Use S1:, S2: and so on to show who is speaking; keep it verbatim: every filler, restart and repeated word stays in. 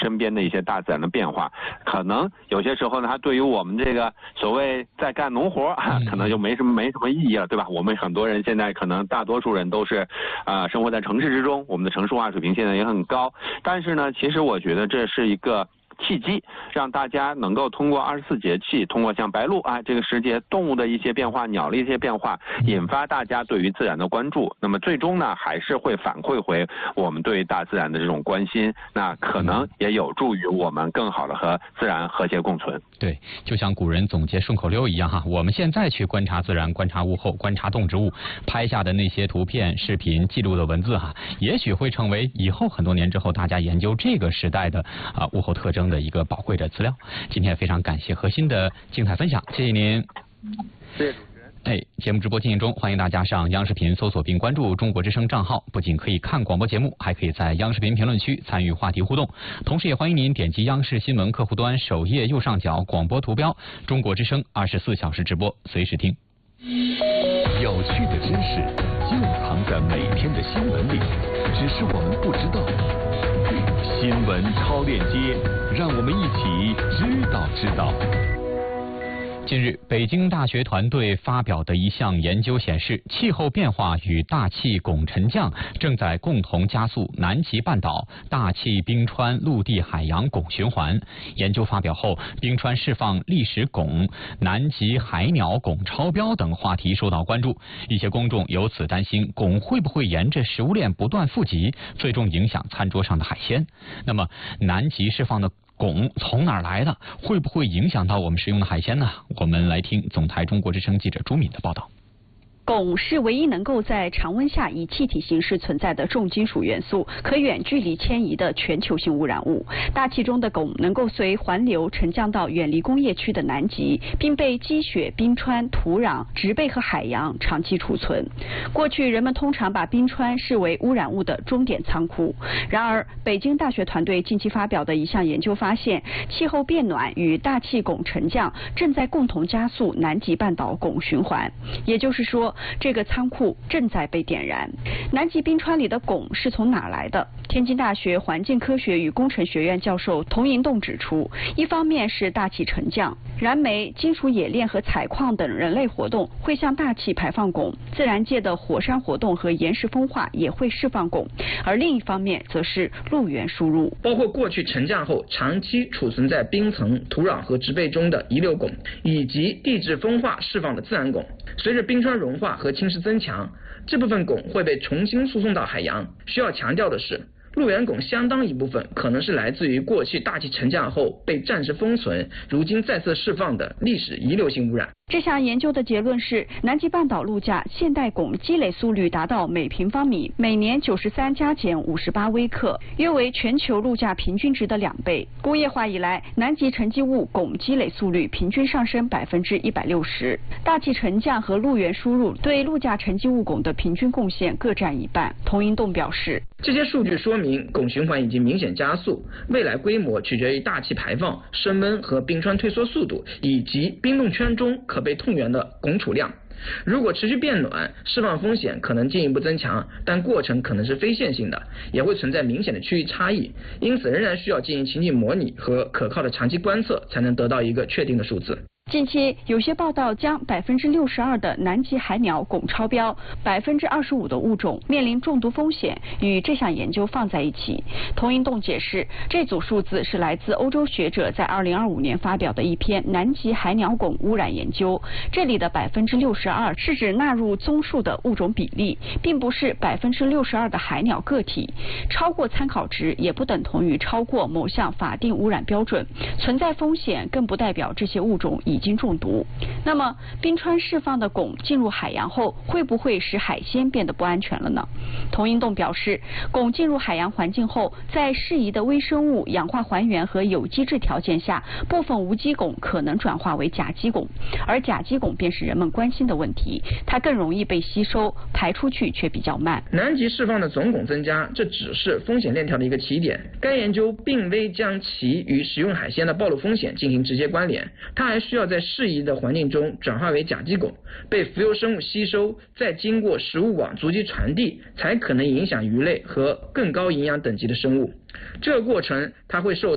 S1: 身边的一些大自然的变化。可能有些时候呢，它对于我们这个所谓在干农活，可能就没什么没什么意义了，对吧？我们很多人现在可能大多数人都是啊、呃、生活在城市之中，我们的城市化水平现在也很高，但是呢，其实我觉得这是一个契机，让大家能够通过二十四节气，通过像白露啊这个时节动物的一些变化、鸟的一些变化，引发大家对于自然的关注。那么最终呢，还是会反馈回我们对于大自然的这种关心，那可能也有助于我们更好的和自然和谐共存。
S2: 对，就像古人总结顺口溜一样哈，我们现在去观察自然、观察物候、观察动植物，拍下的那些图片、视频、记录的文字哈，也许会成为以后很多年之后大家研究这个时代的啊物候特征的一个宝贵的资料。今天非常感谢核心的精彩分享，谢谢您。
S1: 谢谢主持人。
S2: 哎，节目直播进行中，欢迎大家上央视频搜索并关注中国之声账号，不仅可以看广播节目，还可以在央视频评论区参与话题互动。同时也欢迎您点击央视新闻客户端首页右上角广播图标，中国之声二十四小时直播，随时听。
S3: 有趣的知识就藏在每天的新闻里，只是我们不知道。新闻超链接，让我们一起知道知道。
S2: 近日，北京大学团队发表的一项研究显示，气候变化与大气汞沉降正在共同加速南极半岛大气冰川陆地海洋汞循环。研究发表后，冰川释放历史汞、南极海鸟汞超标等话题受到关注。一些公众由此担心，汞会不会沿着食物链不断富集，最终影响餐桌上的海鲜？那么，南极释放的汞从哪儿来的？会不会影响到我们食用的海鲜呢？我们来听总台中国之声记者朱敏的报道。
S4: 汞是唯一能够在常温下以气体形式存在的重金属元素，可远距离迁移的全球性污染物。大气中的汞能够随环流沉降到远离工业区的南极，并被积雪、冰川、土壤、植被和海洋长期储存。过去人们通常把冰川视为污染物的终点仓库。然而，北京大学团队近期发表的一项研究发现，气候变暖与大气汞沉降正在共同加速南极半岛汞循环。也就是说，这个仓库正在被点燃。南极冰川里的汞是从哪来的？天津大学环境科学与工程学院教授童银栋指出，一方面是大气沉降，燃煤、金属冶炼和采矿等人类活动会向大气排放汞，自然界的火山活动和岩石风化也会释放汞；而另一方面则是陆源输入，
S5: 包括过去沉降后长期储存在冰层、土壤和植被中的遗留汞，以及地质风化释放的自然汞。随着冰川融化和侵蚀增强，这部分汞会被重新输送到海洋。需要强调的是，陆源汞相当一部分可能是来自于过去大气沉降后被暂时封存，如今再次释放的历史遗留性污染。
S4: 这项研究的结论是，南极半岛陆架现代汞积累速率达到每平方米每年九十三加减五十八微克，约为全球陆架平均值的两倍。工业化以来，南极沉积物汞积累速率平均上升百分之一百六十。大气沉降和陆源输入对陆架沉积物汞的平均贡献各占一半。童银栋表示，
S5: 这些数据说明汞循环已经明显加速，未来规模取决于大气排放、升温和冰川退缩速度，以及冰冻圈中可被痛源的汞储量。如果持续变暖，释放风险可能进一步增强，但过程可能是非线性的，也会存在明显的区域差异，因此仍然需要进行情景模拟和可靠的长期观测，才能得到一个确定的数字。
S4: 近期有些报道将百分之六十二的南极海鸟汞超标，百分之二十五的物种面临中毒风险，与这项研究放在一起。童银栋解释，这组数字是来自欧洲学者在二零二五年发表的一篇南极海鸟汞污染研究。这里的百分之六十二是指纳入综述的物种比例，并不是百分之六十二的海鸟个体。超过参考值也不等同于超过某项法定污染标准，存在风险更不代表这些物种已经中毒。那么，冰川释放的汞进入海洋后，会不会使海鲜变得不安全了呢？童银栋表示，汞进入海洋环境后，在适宜的微生物氧化还原和有机质条件下，部分无机汞可能转化为甲基汞，而甲基汞便是人们关心的问题，它更容易被吸收，排出去却比较慢。
S5: 南极释放的总汞增加，这只是风险链条的一个起点。该研究并未将其与食用海鲜的暴露风险进行直接关联，它还需要在适宜的环境中转化为甲基汞，被浮游生物吸收，再经过食物网足迹传递，才可能影响鱼类和更高营养等级的生物。这个过程它会受